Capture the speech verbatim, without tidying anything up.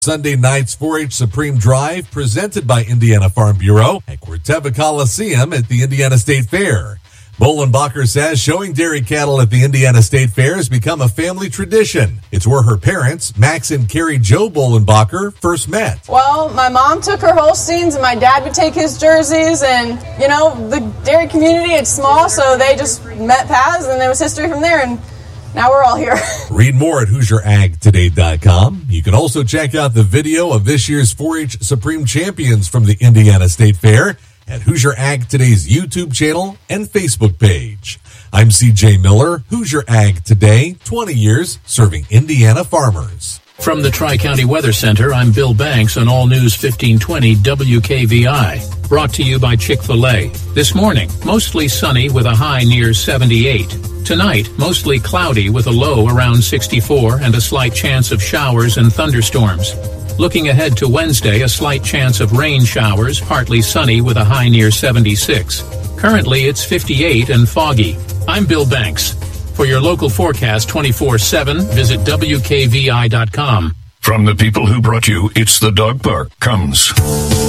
Sunday night's four H Supreme Drive presented by Indiana Farm Bureau at Corteva Coliseum at the Indiana State Fair. Bolenbacher says showing dairy cattle at the Indiana State Fair has become a family tradition. It's where her parents, Max and Carrie Jo Bolenbacher, first met. Well, my mom took her Holsteins and my dad would take his jerseys, and, you know, the dairy community, it's small, so they just met paths and there was history from there, and now we're all here. Read more at Hoosier Ag Today dot com. You can also check out the video of this year's four H Supreme Champions from the Indiana State Fair at Hoosier Ag Today's YouTube channel and Facebook page. I'm C J Miller, Hoosier Ag Today, twenty years serving Indiana farmers. From the Tri-County Weather Center, I'm Bill Banks on All News fifteen twenty W K V I. Brought to you by Chick-fil-A. This morning, mostly sunny with a high near seventy-eight. Tonight, mostly cloudy with a low around sixty-four and a slight chance of showers and thunderstorms. Looking ahead to Wednesday, a slight chance of rain showers, partly sunny with a high near seventy-six. Currently, it's fifty-eight and foggy. I'm Bill Banks. For your local forecast twenty-four seven, visit W K V I dot com. From the people who brought you It's the Dog Park comes